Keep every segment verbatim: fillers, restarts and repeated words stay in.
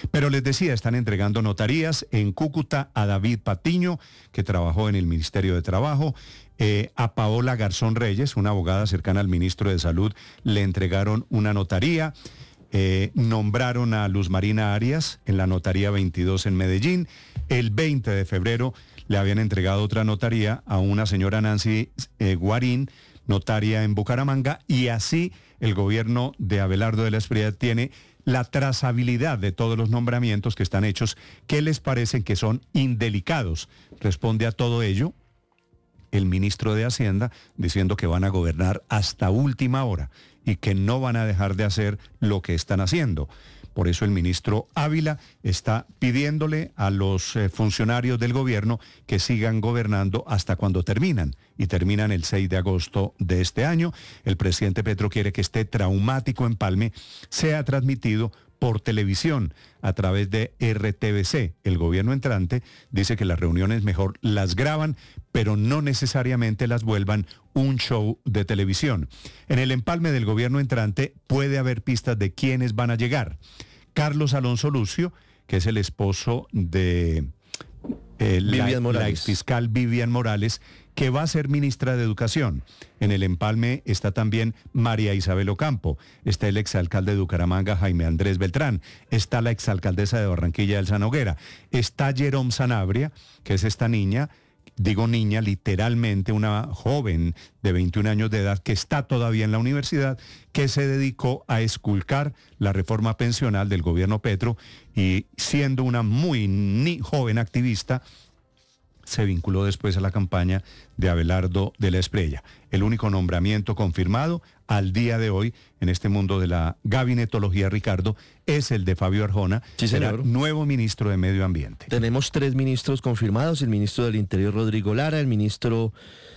Pero les decía, están entregando notarías en Cúcuta a David Patiño, que trabajó en el Ministerio de Trabajo, eh, a Paola Garzón Reyes, una abogada cercana al ministro de Salud, le entregaron una notaría. Eh, nombraron a Luz Marina Arias en la notaría veintidós en Medellín. El veinte de febrero le habían entregado otra notaría a una señora Nancy eh, Guarín, notaria en Bucaramanga, y así el gobierno de Abelardo de la Espriella tiene la trazabilidad de todos los nombramientos que están hechos, que les parecen que son indelicados. Responde a todo ello el ministro de Hacienda diciendo que van a gobernar hasta última hora y que no van a dejar de hacer lo que están haciendo. Por eso el ministro Ávila está pidiéndole a los eh, funcionarios del gobierno que sigan gobernando hasta cuando terminan, y terminan el seis de agosto de este año. El presidente Petro quiere que este traumático empalme sea transmitido por televisión a través de R T V C. El gobierno entrante dice que las reuniones mejor las graban, pero no necesariamente las vuelvan un show de televisión. En el empalme del gobierno entrante puede haber pistas de quiénes van a llegar. Carlos Alonso Lucio, que es el esposo de eh, la, la exfiscal Vivian Morales, que va a ser ministra de Educación. En el empalme está también María Isabel Ocampo, está el exalcalde de Bucaramanga, Jaime Andrés Beltrán, está la exalcaldesa de Barranquilla, Elsa Noguera, está Jerome Sanabria, que es esta niña, digo niña, literalmente una joven de veintiún años de edad que está todavía en la universidad, que se dedicó a esculcar la reforma pensional del gobierno Petro y siendo una muy ni joven activista, se vinculó después a la campaña de Abelardo de la Espriella. El único nombramiento confirmado al día de hoy en este mundo de la gabinetología, Ricardo, es el de Fabio Arjona, sí, señor. Nuevo ministro de Medio Ambiente. Tenemos tres ministros confirmados: el ministro del Interior, Rodrigo Lara, el ministro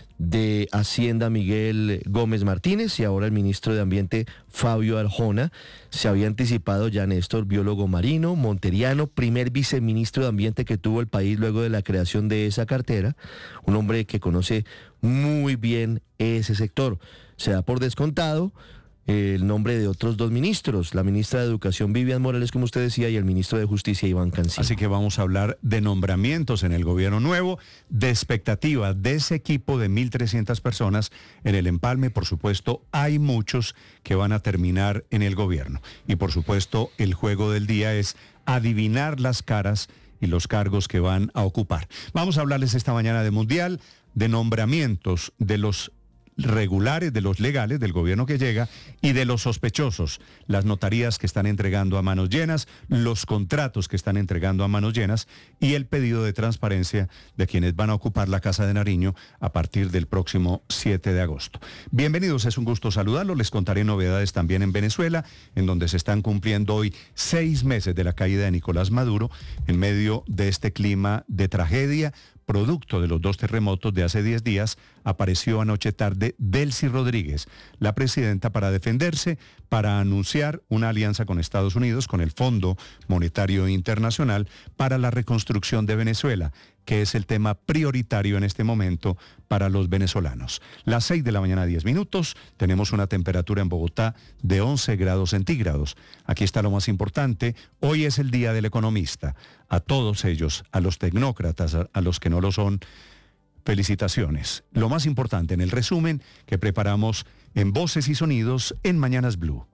de Hacienda, Miguel Gómez Martínez, y ahora el ministro de Ambiente, Fabio Arjona. Se había anticipado ya Néstor, biólogo marino, monteriano, primer viceministro de Ambiente que tuvo el país luego de la creación de esa cartera, un hombre que conoce muy bien ese sector. Se da por descontado el nombre de otros dos ministros, la ministra de Educación, Vivian Morales, como usted decía, y el ministro de Justicia, Iván Cancino. Así que vamos a hablar de nombramientos en el gobierno nuevo, de expectativas de ese equipo de mil trescientas personas en el empalme. Por supuesto, hay muchos que van a terminar en el gobierno. Y por supuesto, el juego del día es adivinar las caras y los cargos que van a ocupar. Vamos a hablarles esta mañana de Mundial, de nombramientos de los regulares, de los legales del gobierno que llega y de los sospechosos, las notarías que están entregando a manos llenas, los contratos que están entregando a manos llenas y el pedido de transparencia de quienes van a ocupar la Casa de Nariño a partir del próximo siete de agosto. Bienvenidos, es un gusto saludarlos. Les contaré novedades también en Venezuela, en donde se están cumpliendo hoy seis meses de la caída de Nicolás Maduro en medio de este clima de tragedia. Producto de los dos terremotos de hace diez días, apareció anoche tarde Delcy Rodríguez, la presidenta, para defenderse, para anunciar una alianza con Estados Unidos, con el Fondo Monetario Internacional, para la reconstrucción de Venezuela, que es el tema prioritario en este momento para los venezolanos. Las seis de la mañana, diez minutos, tenemos una temperatura en Bogotá de once grados centígrados. Aquí está lo más importante, hoy es el Día del Economista. A todos ellos, a los tecnócratas, a, a los que no lo son, felicitaciones. Lo más importante en el resumen que preparamos en Voces y Sonidos en Mañanas Blue.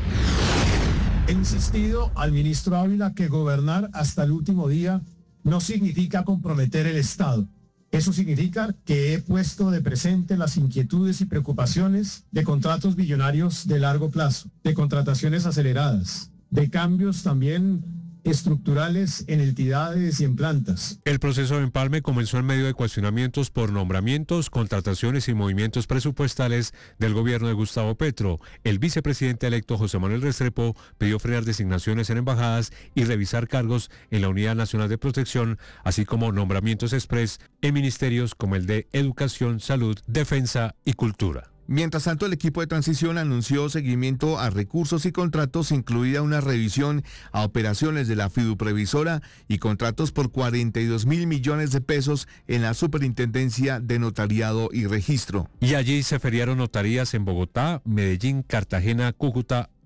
He insistido al ministro Ávila que gobernar hasta el último día no significa comprometer el Estado. Eso significa que he puesto de presente las inquietudes y preocupaciones de contratos billonarios de largo plazo, de contrataciones aceleradas, de cambios también estructurales en entidades y en plantas. El proceso de empalme comenzó en medio de cuestionamientos por nombramientos, contrataciones y movimientos presupuestales del gobierno de Gustavo Petro. El vicepresidente electo José Manuel Restrepo pidió frenar designaciones en embajadas y revisar cargos en la Unidad Nacional de Protección, así como nombramientos express en ministerios como el de Educación, Salud, Defensa y Cultura. Mientras tanto, el equipo de transición anunció seguimiento a recursos y contratos, incluida una revisión a operaciones de la fiduprevisora y contratos por cuarenta y dos mil millones de pesos en la Superintendencia de Notariado y Registro. Y allí se feriaron notarías en Bogotá, Medellín, Cartagena, Cúcuta,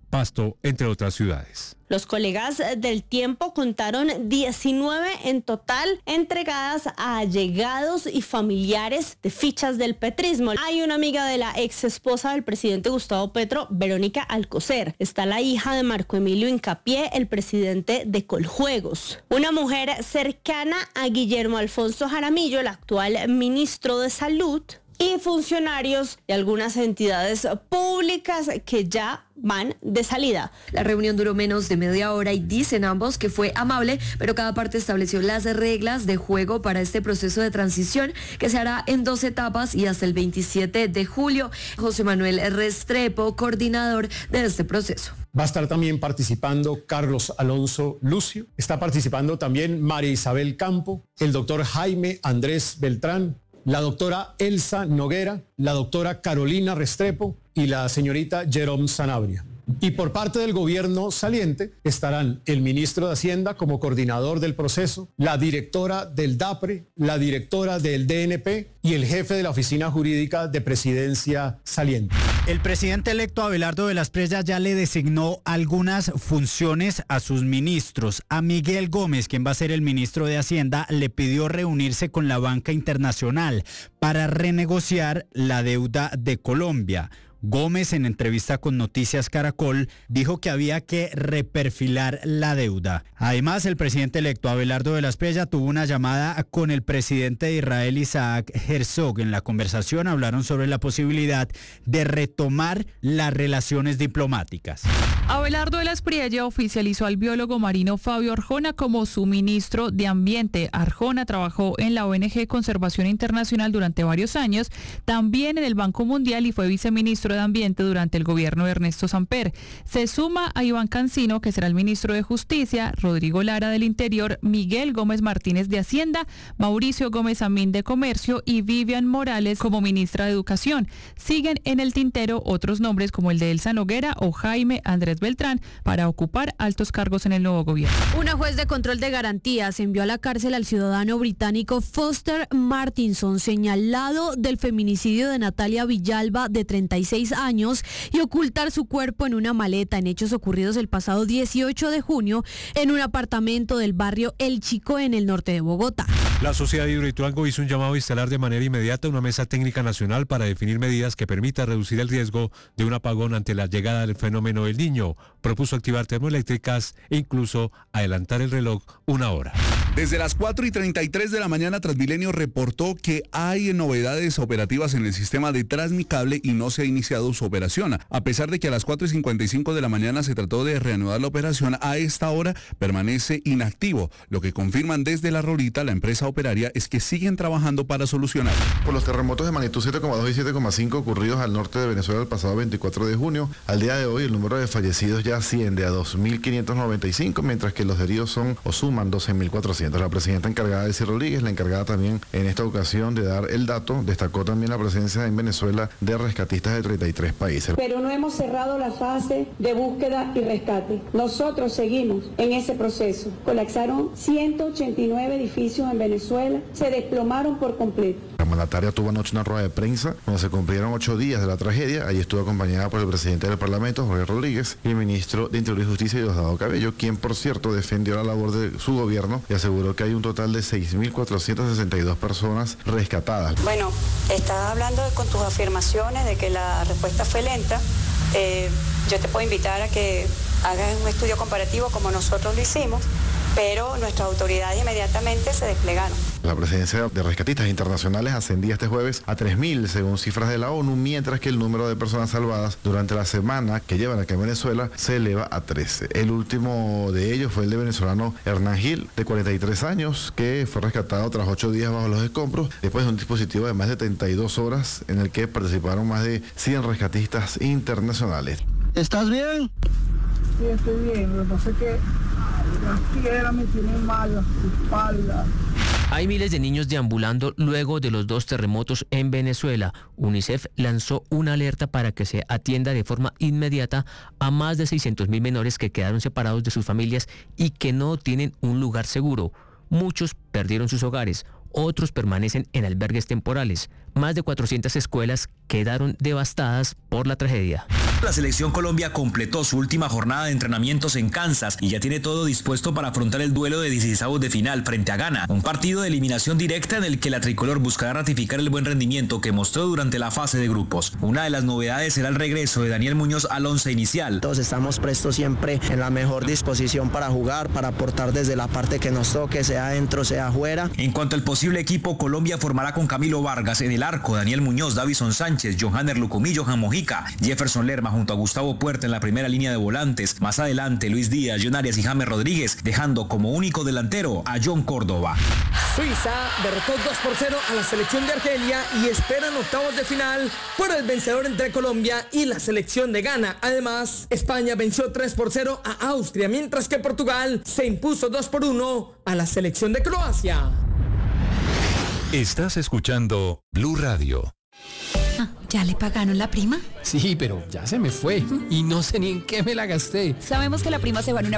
Pasto, entre otras ciudades. Los colegas del Tiempo contaron diecinueve en total entregadas a allegados y familiares de fichas del petrismo. Hay una amiga de la ex esposa del presidente Gustavo Petro, Verónica Alcocer. Está la hija de Marco Emilio Hincapié, el presidente de Coljuegos. Una mujer cercana a Guillermo Alfonso Jaramillo, el actual ministro de Salud, y funcionarios de algunas entidades públicas que ya van de salida. La reunión duró menos de media hora y dicen ambos que fue amable, pero cada parte estableció las reglas de juego para este proceso de transición que se hará en dos etapas y hasta el veintisiete de julio. José Manuel Restrepo, coordinador de este proceso. Va a estar también participando Carlos Alonso Lucio, está participando también María Isabel Campo, el doctor Jaime Andrés Beltrán, la doctora Elsa Noguera, la doctora Carolina Restrepo y la señorita Jerome Sanabria. Y por parte del gobierno saliente estarán el ministro de Hacienda como coordinador del proceso, la directora del DAPRE, la directora del D N P y el jefe de la oficina jurídica de presidencia saliente. El presidente electo Abelardo de las Preyas ya le designó algunas funciones a sus ministros. A Miguel Gómez, quien va a ser el ministro de Hacienda, le pidió reunirse con la banca internacional para renegociar la deuda de Colombia. Gómez, en entrevista con Noticias Caracol, dijo que había que reperfilar la deuda. Además, el presidente electo Abelardo de las Preyas tuvo una llamada con el presidente de Israel, Isaac Herzog. En la conversación hablaron sobre la posibilidad de retomar las relaciones diplomáticas. Abelardo de las Preyas oficializó al biólogo marino Fabio Arjona como su ministro de Ambiente. Arjona trabajó en la O N G Conservación Internacional durante varios años, también en el Banco Mundial y fue viceministro de Ambiente durante el gobierno de Ernesto Samper. Se suma a Iván Cancino, que será el ministro de Justicia, Rodrigo Lara del Interior, Miguel Gómez Martínez de Hacienda, Mauricio Gómez Amín de Comercio y Vivian Morales como ministra de Educación. Siguen en el tintero otros nombres como el de Elsa Noguera o Jaime Andrés Beltrán para ocupar altos cargos en el nuevo gobierno. Una juez de control de garantías envió a la cárcel al ciudadano británico Foster Martinson, señalado del feminicidio de Natalia Villalba, de treinta y seis años, y ocultar su cuerpo en una maleta, en hechos ocurridos el pasado dieciocho de junio en un apartamento del barrio El Chico en el norte de Bogotá. La sociedad de Hidroituango hizo un llamado a instalar de manera inmediata una mesa técnica nacional para definir medidas que permitan reducir el riesgo de un apagón ante la llegada del fenómeno del Niño. Propuso activar termoeléctricas e incluso adelantar el reloj una hora. Desde las cuatro y treinta y tres de la mañana, Transmilenio reportó que hay novedades operativas en el sistema de Transmicable y no se ha iniciado su operación. A pesar de que a las cuatro y cincuenta y cinco de la mañana se trató de reanudar la operación, a esta hora permanece inactivo. Lo que confirman desde La Rolita, la empresa operaria, es que siguen trabajando para solucionar. Por los terremotos de magnitud siete coma dos y siete coma cinco ocurridos al norte de Venezuela el pasado veinticuatro de junio, al día de hoy el número de fallecidos ya asciende a dos mil quinientos noventa y cinco, mientras que los heridos son o suman doce mil cuatrocientos. La presidenta encargada de Ciro Rodríguez, la encargada también en esta ocasión de dar el dato, destacó también la presencia en Venezuela de rescatistas de treinta y tres países. Pero no hemos cerrado la fase de búsqueda y rescate. Nosotros seguimos en ese proceso. Colapsaron ciento ochenta y nueve edificios en Venezuela, se desplomaron por completo. La mandataria tuvo anoche una rueda de prensa donde se cumplieron ocho días de la tragedia. Allí estuvo acompañada por el presidente del Parlamento, Jorge Rodríguez, y el ministro de Interior y Justicia, Diosdado Cabello, quien, por cierto, defendió la labor de su gobierno y aseguró que hay un total de seis mil cuatrocientas sesenta y dos personas rescatadas. Bueno, estás hablando con tus afirmaciones de que la respuesta fue lenta. Eh, yo te puedo invitar a que hagas un estudio comparativo como nosotros lo hicimos, pero nuestras autoridades inmediatamente se desplegaron. La presencia de rescatistas internacionales ascendía este jueves a tres mil, según cifras de la ONU, mientras que el número de personas salvadas durante la semana que llevan aquí en Venezuela se eleva a trece. El último de ellos fue el de venezolano Hernán Gil, de cuarenta y tres años, que fue rescatado tras ocho días bajo los escombros, después de un dispositivo de más de treinta y dos horas en el que participaron más de cien rescatistas internacionales. ¿Estás bien? Sí, estoy bien. Lo que pasa es que la tierra me tiene mal, la espalda. Hay miles de niños deambulando luego de los dos terremotos en Venezuela. UNICEF lanzó una alerta para que se atienda de forma inmediata a más de seiscientos mil menores que quedaron separados de sus familias y que no tienen un lugar seguro. Muchos perdieron sus hogares, otros permanecen en albergues temporales. Más de cuatrocientas escuelas quedaron devastadas por la tragedia. La selección Colombia completó su última jornada de entrenamientos en Kansas y ya tiene todo dispuesto para afrontar el duelo de dieciseisavos de final frente a Ghana, un partido de eliminación directa en el que la tricolor buscará ratificar el buen rendimiento que mostró durante la fase de grupos. Una de las novedades será el regreso de Daniel Muñoz al once inicial. Todos estamos prestos siempre en la mejor disposición para jugar, para aportar desde la parte que nos toque, sea adentro, sea afuera. En cuanto al posible equipo, Colombia formará con Camilo Vargas en el arco, Daniel Muñoz, Davison Sánchez, Johanner Lucumí, Johan Mojica, Jefferson Lerma junto a Gustavo Puerta en la primera línea de volantes. Más adelante, Luis Díaz, John Arias y James Rodríguez, dejando como único delantero a John Córdoba. Suiza derrotó dos por cero a la selección de Argelia y esperan octavos de final por el vencedor entre Colombia y la selección de Ghana. Además, España venció tres por cero a Austria, mientras que Portugal se impuso dos por uno a la selección de Croacia. Estás escuchando Blue Radio. Ah, ¿ya le pagaron la prima? Sí, pero ya se me fue y no sé ni en qué me la gasté. Sabemos que la prima se va en una